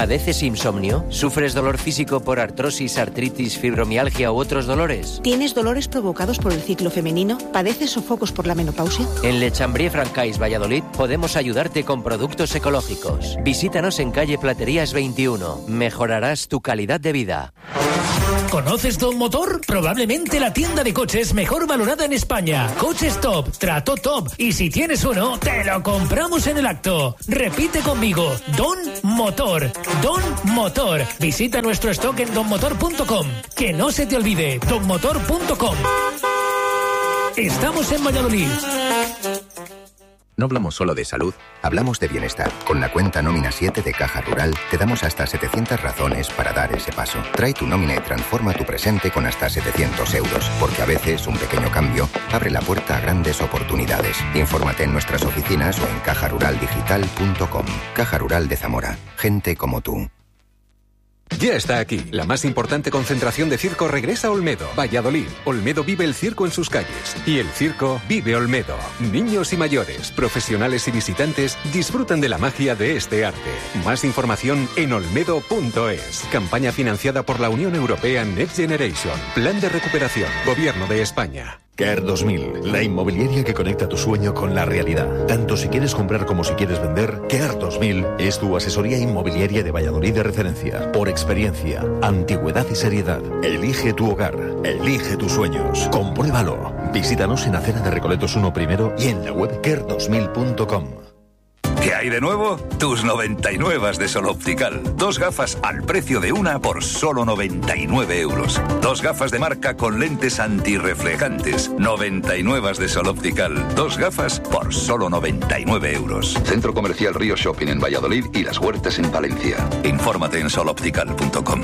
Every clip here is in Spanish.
¿Padeces insomnio? ¿Sufres dolor físico por artrosis, artritis, fibromialgia u otros dolores? ¿Tienes dolores provocados por el ciclo femenino? ¿Padeces sofocos por la menopausia? En Le Chambrier-Francais, Valladolid, podemos ayudarte con productos ecológicos. Visítanos en calle Platerías 21. Mejorarás tu calidad de vida. ¿Conoces Don Motor? Probablemente la tienda de coches mejor valorada en España. Coches top, trato top. Y si tienes uno, te lo compramos en el acto. Repite conmigo, Don Motor. Don Motor. Visita nuestro stock en donmotor.com. Que no se te olvide, donmotor.com. Estamos en Valladolid. No hablamos solo de salud, hablamos de bienestar. Con la cuenta Nómina 7 de Caja Rural te damos hasta 700 razones para dar ese paso. Trae tu nómina y transforma tu presente con hasta 700 euros, porque a veces un pequeño cambio abre la puerta a grandes oportunidades. Infórmate en nuestras oficinas o en cajaruraldigital.com. Caja Rural de Zamora. Gente como tú. Ya está aquí. La más importante concentración de circo regresa a Olmedo, Valladolid. Olmedo vive el circo en sus calles. Y el circo vive Olmedo. Niños y mayores, profesionales y visitantes disfrutan de la magia de este arte. Más información en olmedo.es. Campaña financiada por la Unión Europea Next Generation. Plan de recuperación. Gobierno de España. Care 2000, la inmobiliaria que conecta tu sueño con la realidad. Tanto si quieres comprar como si quieres vender, Care 2000 es tu asesoría inmobiliaria de Valladolid de referencia. Por experiencia, antigüedad y seriedad. Elige tu hogar, elige tus sueños. Compruébalo. Visítanos en Acera de Recoletos 1 primero y en la web care2000.com. ¿Qué hay de nuevo? Tus 99 de Sol Optical. 2 gafas al precio de una por solo 99 euros. 2 gafas de marca con lentes antirreflejantes. 99 de Sol Optical. 2 gafas por solo 99 euros. Centro Comercial Río Shopping en Valladolid y Las Huertas en Valencia. Infórmate en soloptical.com.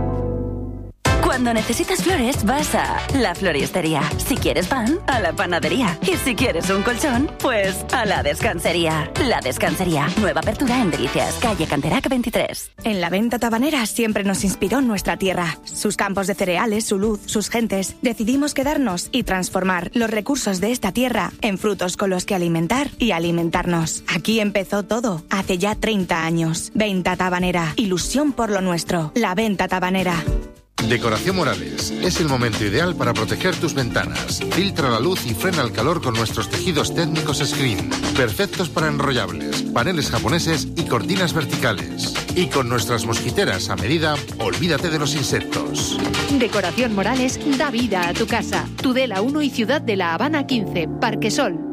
Cuando necesitas flores, vas a La Floristería. Si quieres pan, a la panadería. Y si quieres un colchón, pues a La Descansería. La Descansería. Nueva apertura en Delicias, calle Canterac 23. En la venta tabanera siempre nos inspiró nuestra tierra. Sus campos de cereales, su luz, sus gentes. Decidimos quedarnos y transformar los recursos de esta tierra en frutos con los que alimentar y alimentarnos. Aquí empezó todo, hace ya 30 años. Venta tabanera. Ilusión por lo nuestro. La venta tabanera. Decoración Morales. Es el momento ideal para proteger tus ventanas. Filtra la luz y frena el calor con nuestros tejidos técnicos Screen. Perfectos para enrollables, paneles japoneses y cortinas verticales. Y con nuestras mosquiteras a medida, olvídate de los insectos. Decoración Morales da vida a tu casa. Tudela 1 y Ciudad de La Habana 15, Parque Sol.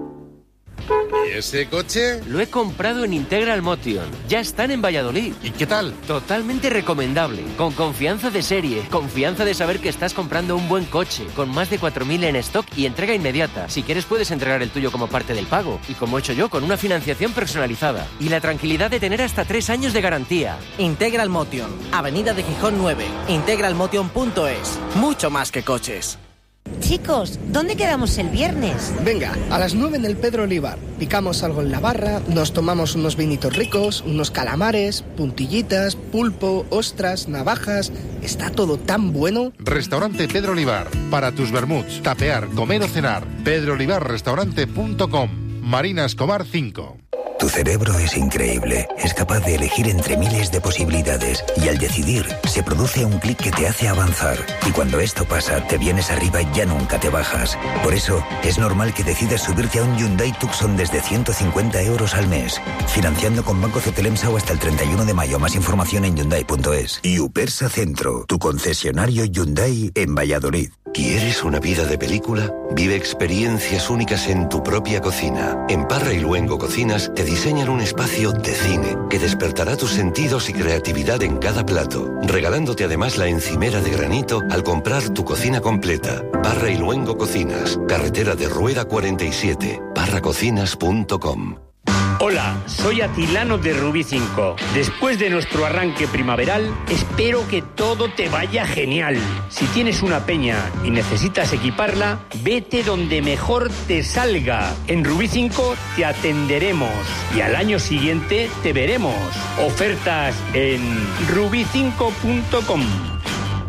¿Y ese coche? Lo he comprado en Integral Motion. Ya están en Valladolid. ¿Y qué tal? Totalmente recomendable. Con confianza de serie. Confianza de saber que estás comprando un buen coche. Con más de 4.000 en stock y entrega inmediata. Si quieres puedes entregar el tuyo como parte del pago. Y como he hecho yo, con una financiación personalizada. Y la tranquilidad de tener hasta 3 años de garantía. Integral Motion. Avenida de Gijón 9. Integralmotion.es. Mucho más que coches. Chicos, ¿dónde quedamos el viernes? Venga, a las 9 en el Pedro Olivar. Picamos algo en la barra, nos tomamos unos vinitos ricos, unos calamares, puntillitas, pulpo, ostras, navajas... Está todo tan bueno. Restaurante Pedro Olivar. Para tus vermuts, tapear, comer o cenar. pedroolivarrestaurante.com. Marina Escobar 5. Tu cerebro es increíble, es capaz de elegir entre miles de posibilidades y al decidir se produce un clic que te hace avanzar y cuando esto pasa te vienes arriba y ya nunca te bajas. Por eso es normal que decidas subirte a un Hyundai Tucson desde 150 euros al mes, financiando con Banco Cetelemsa o hasta el 31 de mayo. Más información en Hyundai.es. Y Upersa Centro, tu concesionario Hyundai en Valladolid. ¿Quieres una vida de película? Vive experiencias únicas en tu propia cocina. En Parra y Luengo Cocinas te diseñan un espacio de cine que despertará tus sentidos y creatividad en cada plato, regalándote además la encimera de granito al comprar tu cocina completa. Parra y Luengo Cocinas, carretera de Rueda 47, parracocinas.com. Hola, soy Atilano de Rubí 5. Después de nuestro arranque primaveral, espero que todo te vaya genial. Si tienes una peña y necesitas equiparla, vete donde mejor te salga. En Rubí 5 te atenderemos y al año siguiente te veremos. Ofertas en rubí5.com.